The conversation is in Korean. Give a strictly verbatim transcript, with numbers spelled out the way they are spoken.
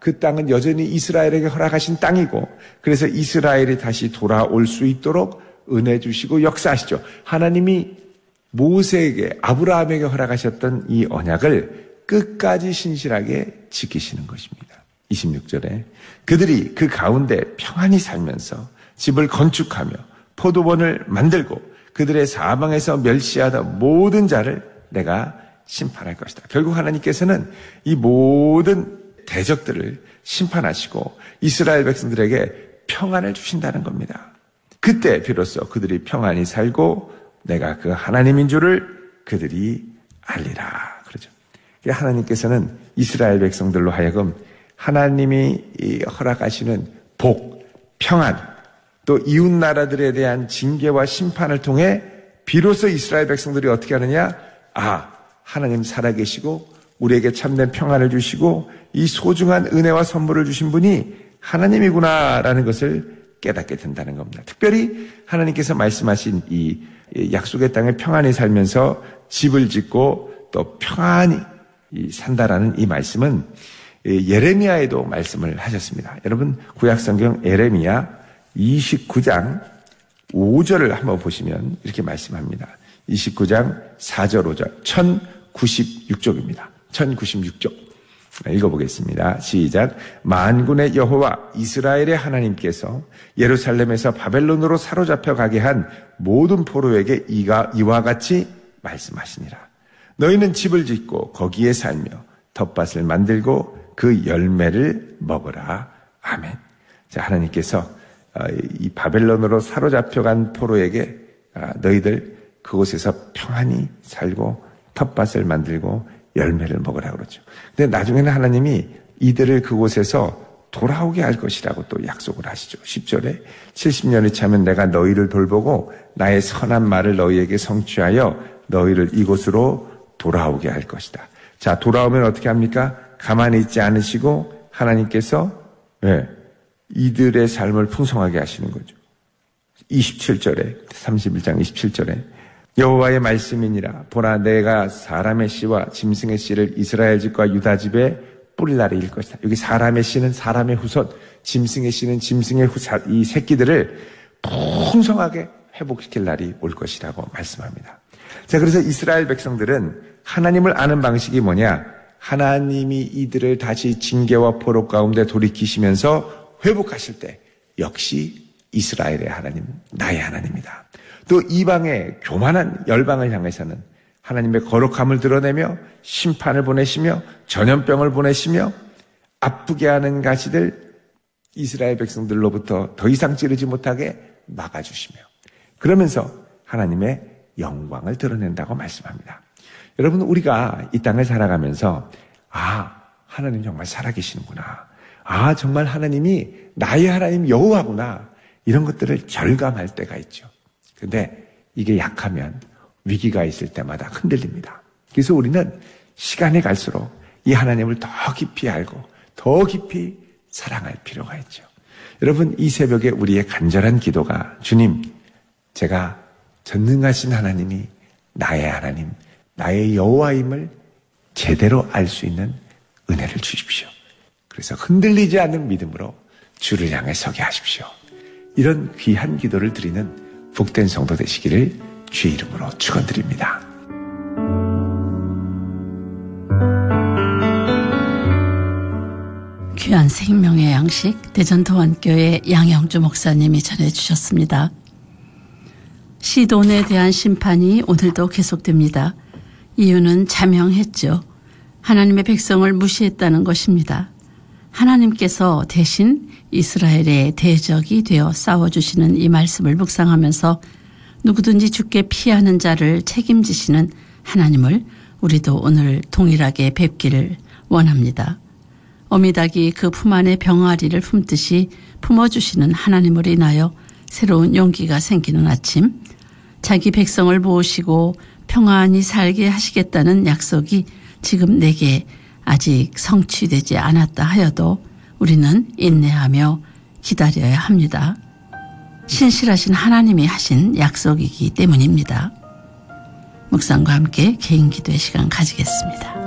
그 땅은 여전히 이스라엘에게 허락하신 땅이고 그래서 이스라엘이 다시 돌아올 수 있도록 은혜 주시고 역사하시죠. 하나님이 모세에게 아브라함에게 허락하셨던 이 언약을 끝까지 신실하게 지키시는 것입니다. 이십육 절에 그들이 그 가운데 평안히 살면서 집을 건축하며 포도원을 만들고 그들의 사방에서 멸시하다 모든 자를 내가 심판할 것이다. 결국 하나님께서는 이 모든 대적들을 심판하시고 이스라엘 백성들에게 평안을 주신다는 겁니다. 그때 비로소 그들이 평안히 살고 내가 그 하나님인 줄을 그들이 알리라. 그러죠. 하나님께서는 이스라엘 백성들로 하여금 하나님이 허락하시는 복, 평안, 또 이웃 나라들에 대한 징계와 심판을 통해 비로소 이스라엘 백성들이 어떻게 하느냐? 아, 하나님 살아계시고 우리에게 참된 평안을 주시고 이 소중한 은혜와 선물을 주신 분이 하나님이구나라는 것을 깨닫게 된다는 겁니다. 특별히 하나님께서 말씀하신 이 약속의 땅에 평안히 살면서 집을 짓고 또 평안히 산다라는 이 말씀은 예레미야에도 말씀을 하셨습니다. 여러분 구약성경 예레미야 이십구 장 오 절을 한번 보시면 이렇게 말씀합니다. 이십구 장 사 절 오 절 천구십육 쪽입니다. 천구십육 쪽 읽어보겠습니다. 시작. 만군의 여호와 이스라엘의 하나님께서 예루살렘에서 바벨론으로 사로잡혀 가게 한 모든 포로에게 이가 이와 같이 말씀하시니라. 너희는 집을 짓고 거기에 살며 텃밭을 만들고 그 열매를 먹으라. 아멘. 자, 하나님께서 이 바벨론으로 사로잡혀간 포로에게 너희들 그곳에서 평안히 살고 텃밭을 만들고 열매를 먹으라 그러죠. 근데 나중에는 하나님이 이들을 그곳에서 돌아오게 할 것이라고 또 약속을 하시죠. 십 절에 칠십 년이 차면 내가 너희를 돌보고 나의 선한 말을 너희에게 성취하여 너희를 이곳으로 돌아오게 할 것이다. 자, 돌아오면 어떻게 합니까? 가만히 있지 않으시고 하나님께서 네, 이들의 삶을 풍성하게 하시는 거죠. 이십칠 절에 삼십일 장 이십칠 절에 여호와의 말씀이니라. 보라, 내가 사람의 씨와 짐승의 씨를 이스라엘 집과 유다 집에 뿌릴 날이 일 것이다. 여기 사람의 씨는 사람의 후손, 짐승의 씨는 짐승의 후사, 이 새끼들을 풍성하게 회복시킬 날이 올 것이라고 말씀합니다. 자, 그래서 이스라엘 백성들은 하나님을 아는 방식이 뭐냐? 하나님이 이들을 다시 징계와 포로 가운데 돌이키시면서 회복하실 때 역시 이스라엘의 하나님, 나의 하나님이다. 또 이방의 교만한 열방을 향해서는 하나님의 거룩함을 드러내며 심판을 보내시며 전염병을 보내시며 아프게 하는 가시들 이스라엘 백성들로부터 더 이상 찌르지 못하게 막아주시며 그러면서 하나님의 영광을 드러낸다고 말씀합니다. 여러분, 우리가 이 땅을 살아가면서 아, 하나님 정말 살아계시는구나. 아, 정말 하나님이 나의 하나님 여호와구나. 이런 것들을 절감할 때가 있죠. 근데 이게 약하면 위기가 있을 때마다 흔들립니다. 그래서 우리는 시간이 갈수록 이 하나님을 더 깊이 알고 더 깊이 사랑할 필요가 있죠. 여러분, 이 새벽에 우리의 간절한 기도가 주님, 제가 전능하신 하나님이 나의 하나님, 나의 여호와임을 제대로 알 수 있는 은혜를 주십시오. 그래서 흔들리지 않는 믿음으로 주를 향해 서게 하십시오. 이런 귀한 기도를 드리는 복된 성도 되시기를 주의 이름으로 축원드립니다. 귀한 생명의 양식 대전도원교회 양영주 목사님이 전해주셨습니다. 시돈에 대한 심판이 오늘도 계속됩니다. 이유는 자명했죠. 하나님의 백성을 무시했다는 것입니다. 하나님께서 대신 이스라엘의 대적이 되어 싸워주시는 이 말씀을 묵상하면서 누구든지 죽게 피하는 자를 책임지시는 하나님을 우리도 오늘 동일하게 뵙기를 원합니다. 어미닭이 그 품 안에 병아리를 품듯이 품어주시는 하나님을 인하여 새로운 용기가 생기는 아침, 자기 백성을 모으시고 평안히 살게 하시겠다는 약속이 지금 내게 아직 성취되지 않았다 하여도 우리는 인내하며 기다려야 합니다. 신실하신 하나님이 하신 약속이기 때문입니다. 묵상과 함께 개인 기도의 시간 가지겠습니다.